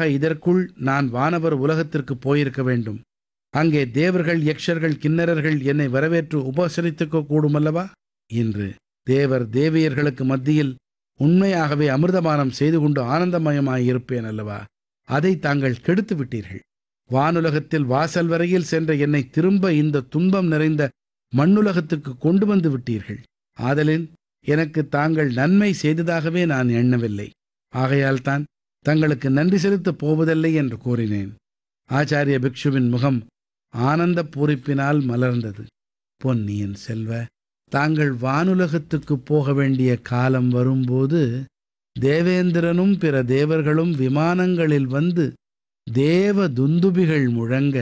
இதற்குள் நான் வானவர் உலகத்திற்கு போயிருக்க வேண்டும். அங்கே தேவர்கள், யக்ஷர்கள், கின்னரர்கள் என்னை வரவேற்று உபசரித்துக்க கூடுமல்லவா? இன்று தேவர் தேவியர்களுக்கு மத்தியில் உண்மையாகவே அமிர்தபானம் செய்து கொண்டு ஆனந்தமயமாயிருப்பேன் அல்லவா? அதை தாங்கள் கெடுத்து விட்டீர்கள். வானுலகத்தில் வாசல் வரையில் சென்ற என்னை திரும்ப இந்த துன்பம் நிறைந்த மண்ணுலகத்துக்கு கொண்டு வந்து விட்டீர்கள். ஆதலின் எனக்கு தாங்கள் நன்மை செய்ததாகவே நான் எண்ணவில்லை. ஆகையால் தான் தங்களுக்கு நன்றி செலுத்தப் போவதில்லை என்று கூறினேன். ஆச்சாரிய பிக்ஷுவின் முகம் ஆனந்த பூரிப்பினால் மலர்ந்தது. பொன்னியின் செல்வ, தாங்கள் வானுலகத்துக்கு போக வேண்டிய காலம் வரும்போது தேவேந்திரனும் பிற தேவர்களும் விமானங்களில் வந்து தேவ துந்துபிகள் முழங்க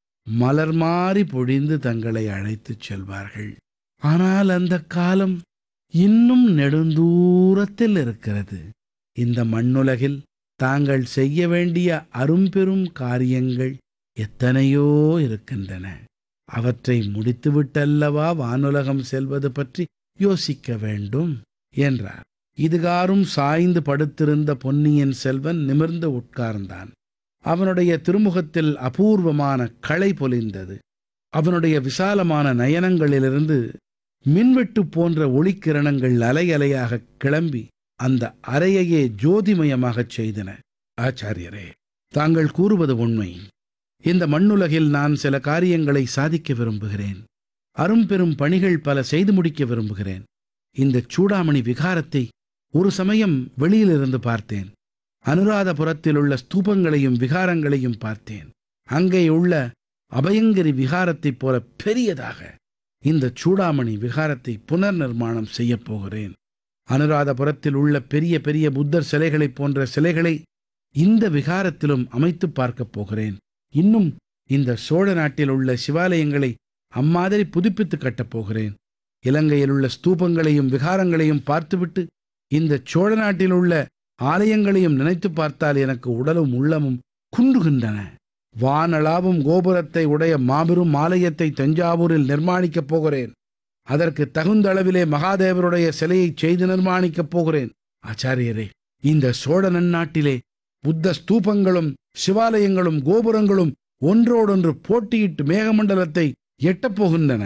மலர் மாறி பொழிந்து தங்களை அழைத்துச் செல்வார்கள். ஆனால் அந்த காலம் இன்னும் நெடுந்தூரத்தில் இருக்கிறது. இந்த மண்ணுலகில் தாங்கள் செய்ய வேண்டிய அரும்பெரும் காரியங்கள் எத்தனையோ இருக்கின்றன. அவற்றை முடித்துவிட்டல்லவா வானுலகம் செல்வது பற்றி யோசிக்க வேண்டும் என்றார். இதுகாரும் சாய்ந்து படுத்திருந்த பொன்னியின் செல்வன் நிமிர்ந்து உட்கார்ந்தான். அவனுடைய திருமுகத்தில் அபூர்வமான களை பொலிந்தது. அவனுடைய விசாலமான நயனங்களிலிருந்து மின்வெட்டு போன்ற ஒளிக்கிரணங்கள் அலை அலையாக கிளம்பி அந்த அறையையே ஜோதிமயமாகச் செய்தன. ஆச்சாரியரே, தாங்கள் கூறுவது உண்மை. இந்த மண்ணுலகில் நான் சில காரியங்களை சாதிக்க விரும்புகிறேன். அரும்பெரும் பணிகள் பல செய்து முடிக்க விரும்புகிறேன். இந்த சூடாமணி விகாரத்தை ஒரு சமயம் வெளியிலிருந்து பார்த்தேன். அனுராதபுரத்தில் உள்ள ஸ்தூபங்களையும் விகாரங்களையும் பார்த்தேன். அங்கே உள்ள அபயங்கிரி விகாரத்தைப் போல பெரியதாக இந்த சூடாமணி விகாரத்தை புனர் நிர்மாணம் செய்யப் போகிறேன். அனுராதபுரத்தில் உள்ள பெரிய பெரிய புத்தர் சிலைகளைப் போன்ற சிலைகளை இந்த விகாரத்திலும் அமைத்து பார்க்கப் போகிறேன். இன்னும் இந்த சோழ நாட்டில் உள்ள சிவாலயங்களை அம்மாதிரி புதுப்பித்து கட்டப் போகிறேன். இலங்கையில் உள்ள ஸ்தூபங்களையும் விகாரங்களையும் பார்த்துவிட்டு இந்த சோழ நாட்டில் உள்ள ஆலயங்களையும் நினைத்து பார்த்தால் எனக்கு உடலும் உள்ளமும் குன்றுகின்றன. வானளாவும் கோபுரத்தை உடைய மாபெரும் ஆலயத்தை தஞ்சாவூரில் நிர்மாணிக்கப் போகிறேன். அதற்கு தகுந்த அளவிலே மகாதேவருடைய சிலையை செய்து நிர்மாணிக்கப் போகிறேன். ஆச்சாரியரே, இந்த சோழ நன்னாட்டிலே புத்த ஸ்தூபங்களும் சிவாலயங்களும் கோபுரங்களும் ஒன்றோடொன்று போட்டியிட்டு மேகமண்டலத்தை எட்டப்போகின்றன.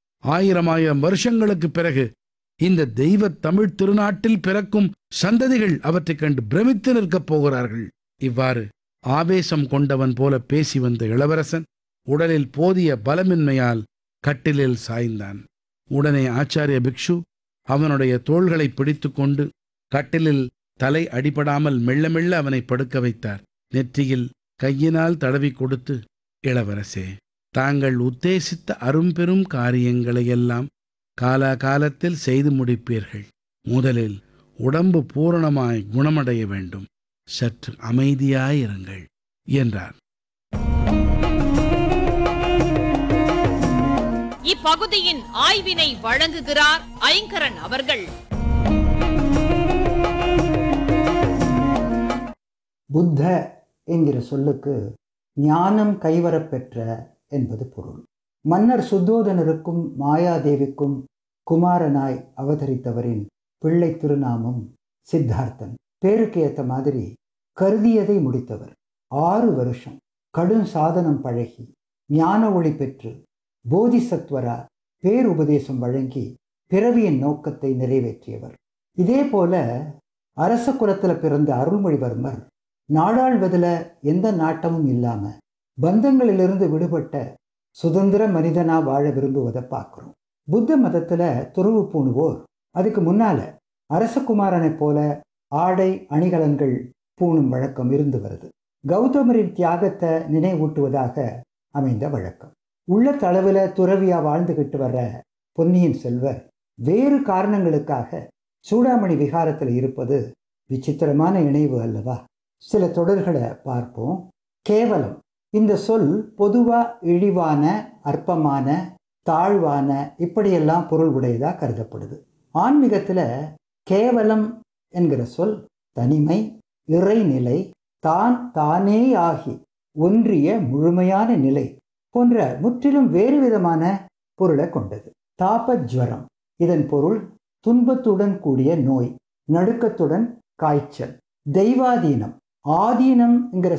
1000 வருஷங்களுக்குப் பிறகு இந்த தெய்வ தமிழ் திருநாட்டில் பிறக்கும் சந்ததிகள் அவற்றைக் கண்டு பிரமித்து நிற்கப் போகிறார்கள். இவ்வாறு ஆவேசம் கொண்டவன் போல பேசி வந்த இளவரசன் உடலில் போதிய பலமின்மையால் கட்டிலில் சாய்ந்தான். உடனே ஆச்சாரிய பிக்ஷு அவனுடைய தோள்களை பிடித்து கொண்டு கட்டிலில் தலை அடிபடாமல் மெல்ல மெல்ல அவனை படுக்க வைத்தார். நெற்றியில் கையினால் தடவி கொடுத்து, இளவரசே, தாங்கள் உத்தேசித்த அரும்பெரும் காரியங்களையெல்லாம் காலாகாலத்தில் செய்து முடிப்பீர்கள். முதலில் உடம்பு பூரணமாய் குணமடைய வேண்டும். சற்று அமைதியாயிருங்கள் என்றார். இப்பகுதியின் ஆய்வினை வழங்குகிறார் ஐங்கரன் அவர்கள். புத்த என்கிற சொல்லுக்கு ஞானம் கைவரப்பெற்ற என்பது பொருள். மன்னர் சுத்தோதனருக்கும் மாயாதேவிக்கும் குமாரனாய் அவதரித்தவரின் பிள்ளை திருநாமம் சித்தார்த்தன். பேருக்கு ஏற்ற மாதிரி கருதியதை முடித்தவர். 6 வருஷம் கடும் சாதனம் பழகி ஞான ஒளி பெற்று போதிசத்வரா பேருபதேசம் வழங்கி பிறவியின் நோக்கத்தை நிறைவேற்றியவர். இதே போல அரச குலத்தில் பிறந்த அருள்மொழிவர்மர் நாடாள்வதில் எந்த நாட்டமும் இல்லாம பந்தங்களிலிருந்து விடுபட்ட சுதந்திர மனிதனா வாழ விரும்புவதை பார்க்கிறோம். புத்த மதத்துல துறவு பூணுவோர் அதுக்கு முன்னால அரசகுமாரனை போல ஆடை அணிகலன்கள் பூணும் வழக்கம் இருந்து வருது. கௌதமரின் தியாகத்தை நினைவூட்டுவதாக அமைந்த வழக்கம். உள்ள தளவுல துறவியா வாழ்ந்துகிட்டு வர்ற பொன்னியின் செல்வர் வேறு காரணங்களுக்காக சூடாமணி விகாரத்தில் இருப்பது விசித்திரமான இணைவு அல்லவா? சில தொடர்களை பார்ப்போம். கேவலம் இந்த சொல் பொதுவா இழிவான, அற்பமான, தாழ்வான இப்படியெல்லாம் பொருள் உடையதா கருதப்படுது. ஆன்மீகத்துல கேவலம் என்கிற சொல் தனிமை, இறைநிலை, தான் தானே ஆகி ஒன்றிய முழுமையான நிலை போன்ற முற்றிலும் வேறு விதமான பொருளை கொண்டது. தாபஜ்வரம் இதன் பொருள் துன்பத்துடன் கூடிய நோய், நடுக்கத்துடன் காய்ச்சல். தெய்வாதீனம், ஆதீனம் என்கிற